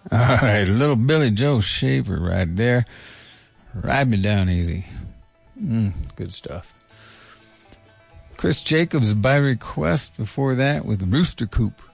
All right, little Billy Joe Shaver right there. Ride Me Down Easy. Good stuff. Chris Jacobs by request before that with Rooster Coop.